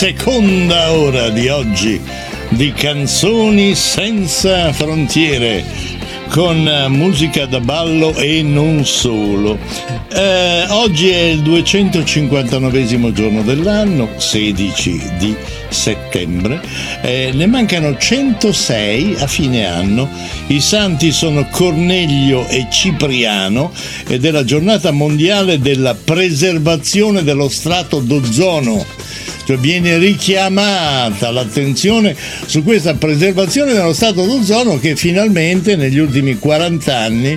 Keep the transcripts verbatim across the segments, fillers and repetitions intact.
seconda ora di oggi di Canzoni Senza Frontiere, con musica da ballo e non solo. Eh, oggi è il duecentocinquantanovesimo giorno dell'anno, sedici di settembre, eh, ne mancano centosei a fine anno. I santi sono Cornelio e Cipriano ed è la giornata mondiale della preservazione dello strato d'ozono. Cioè viene richiamata l'attenzione su questa preservazione dello strato d'ozono che finalmente negli ultimi quaranta anni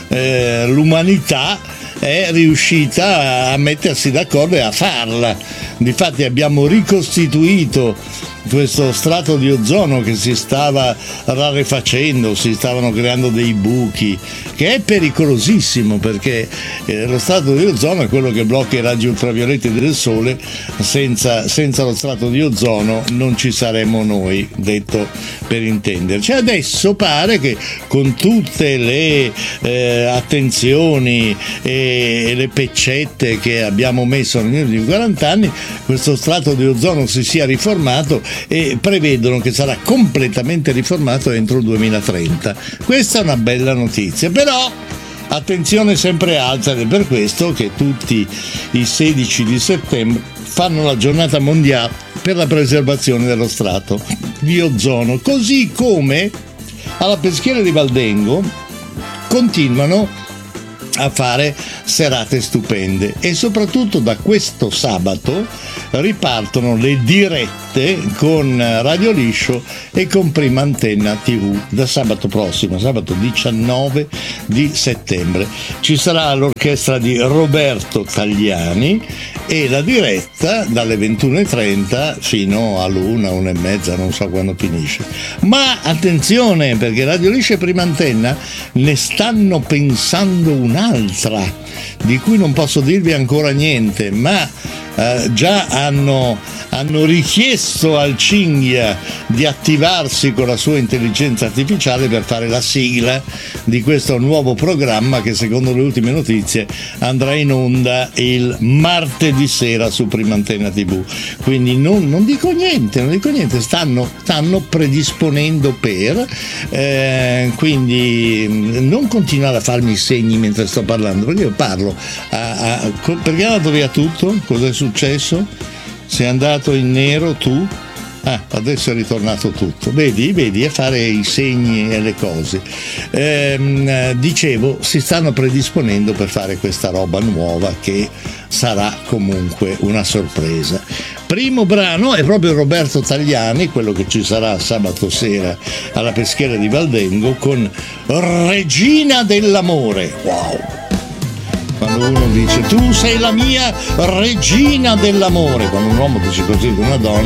eh, l'umanità è riuscita a mettersi d'accordo e a farla. Difatti abbiamo ricostituito questo strato di ozono che si stava rarefacendo, si stavano creando dei buchi, che è pericolosissimo perché eh, lo strato di ozono è quello che blocca i raggi ultravioletti del sole. Senza, senza lo strato di ozono non ci saremmo noi, detto per intenderci. Adesso pare che con tutte le eh, attenzioni e, e le peccette che abbiamo messo negli ultimi quaranta anni, questo strato di ozono si sia riformato e prevedono che sarà completamente riformato entro il duemilatrenta. Questa è una bella notizia, però attenzione sempre alta, ed è per questo che tutti i sedici di settembre fanno la giornata mondiale per la preservazione dello strato di ozono, così come alla Peschiera di Valdengo continuano a fare serate stupende e soprattutto da questo sabato ripartono le dirette con Radio Liscio e con Prima Antenna tivù. Da sabato prossimo, sabato diciannove di settembre, ci sarà l'orchestra di Roberto Tagliani e la diretta dalle ventuno e trenta fino all'una, una e mezza, non so quando finisce. Ma attenzione, perché Radio Liscio e Prima Antenna ne stanno pensando un'altra di cui non posso dirvi ancora niente, ma eh, già hanno, hanno richiesto al Cinghia di attivarsi con la sua intelligenza artificiale per fare la sigla di questo nuovo programma che secondo le ultime notizie andrà in onda il martedì sera su Prima Antenna tivù. Quindi non, non dico niente, non dico niente, stanno, stanno predisponendo per, eh, quindi non continuare a farmi i segni mentre sto parlando, perché io parlo a, a, perché è andato via tutto? Cos'è successo? Sei andato in nero tu? Ah, adesso è ritornato tutto. Vedi, vedi, a fare i segni e le cose. Ehm, dicevo, si stanno predisponendo per fare questa roba nuova che sarà comunque una sorpresa. Primo brano è proprio Roberto Tagliani, quello che ci sarà sabato sera alla Peschiera di Valdengo, con Regina dell'amore. Wow! Quando uno dice tu sei la mia regina dell'amore, quando un uomo dice così di una donna,